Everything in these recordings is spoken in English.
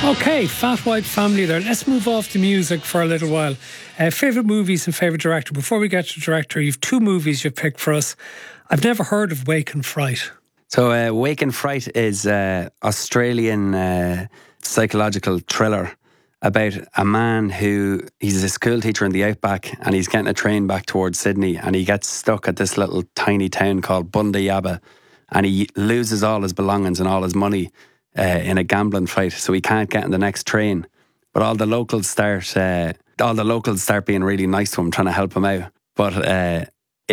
Okay, Fat White Family there. Let's move off the music for a little while. Favourite movies and favourite director. Before we get to director, you've two movies you've picked for us. I've never heard of Wake and Fright. So Wake and Fright is an Australian psychological thriller about a man who, he's a school teacher in the outback and he's getting a train back towards Sydney and he gets stuck at this little tiny town called Bundayaba and he loses all his belongings and all his money in a gambling fight, so he can't get in the next train. But all the locals start being really nice to him, trying to help him out. But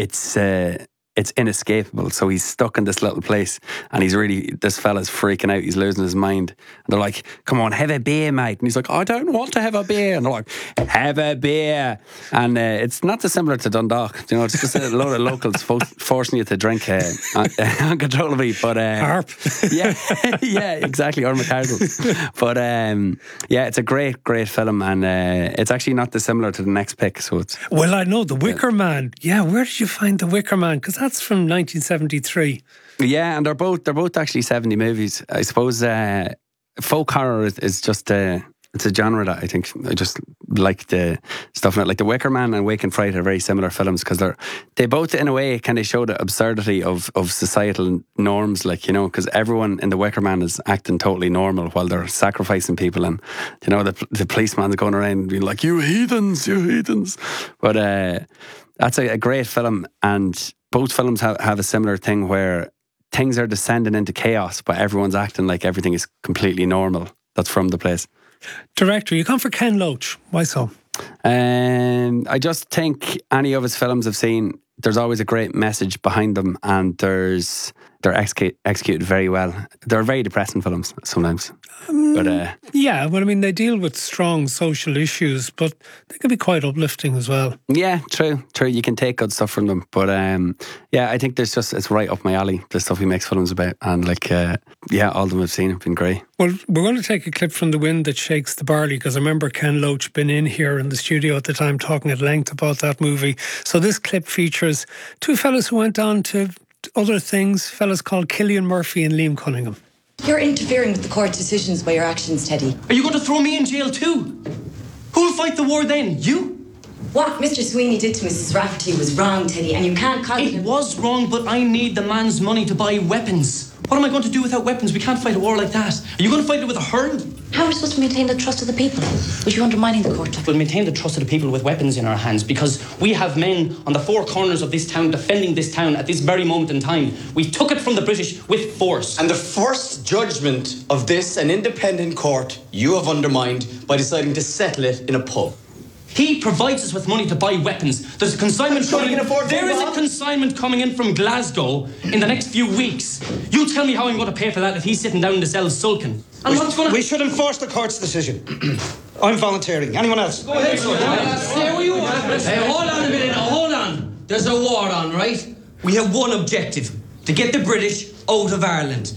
it's inescapable. So he's stuck in this little place and this fella's freaking out. He's losing his mind. And they're like, come on, have a beer, mate. And he's like, I don't want to have a beer. And they're like, have a beer. And it's not dissimilar to Dundalk. You know, it's just a load of locals forcing you to drink uncontrollably. But Harp. yeah, exactly. Or McCardle. But yeah, it's a great film. And it's actually not dissimilar to the next pick. So it's... Well, I know, The Wicker Man. Yeah, where did you find The Wicker Man? Because that's from 1973. Yeah, and they're both actually 70 movies. I suppose folk horror is just it's a genre that I think I just like the stuff in it. Like The Wicker Man and Wake and Fright are very similar films because they both in a way kind of show the absurdity of societal norms, like, you know, because everyone in The Wicker Man is acting totally normal while they're sacrificing people, and you know the policeman's going around being like, you heathens. But that's a great film, and both films have a similar thing where things are descending into chaos, but everyone's acting like everything is completely normal. That's from the place. Director, you come for Ken Loach. Why so? I just think any of his films I've seen, there's always a great message behind them, and they're executed very well. They're very depressing films sometimes. Yeah, well, I mean, they deal with strong social issues, but they can be quite uplifting as well. Yeah, true. You can take good stuff from them, but yeah, I think it's right up my alley, the stuff he makes films about, and all of them I've seen have been great. Well, we're going to take a clip from The Wind That Shakes the Barley, because I remember Ken Loach been in here in the studio at the time talking at length about that movie. So this clip features two fellas who went on to other things, fellas called Cillian Murphy and Liam Cunningham. You're interfering with the court decisions by your actions, Teddy. Are you going to throw me in jail too? Who'll fight the war then? You? What Mr. Sweeney did to Mrs. Rafferty was wrong, Teddy, and you can't call it... It was wrong, but I need the man's money to buy weapons. What am I going to do without weapons? We can't fight a war like that. Are you going to fight it with a hurl? How are we supposed to maintain the trust of the people? Was you undermining the court? We'll maintain the trust of the people with weapons in our hands because we have men on the four corners of this town defending this town at this very moment in time. We took it from the British with force. And the first judgment of this, an independent court, you have undermined by deciding to settle it in a pub. He provides us with money to buy weapons. There's a consignment coming. There is a consignment coming in from Glasgow in the next few weeks. You tell me how I'm going to pay for that if he's sitting down in the cell sulking. And what's going to... We should enforce the court's decision. I'm volunteering. Anyone else? Go ahead, sir. Stay where you are. Hey, hold on a minute now. Hold on. There's a war on, right? We have one objective: to get the British out of Ireland.